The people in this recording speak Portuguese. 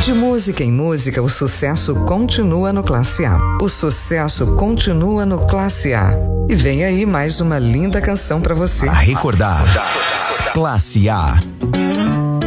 De música em música, o sucesso continua no Classe A. O sucesso continua no Classe A. E vem aí mais uma linda canção pra você. A recordar. Classe A.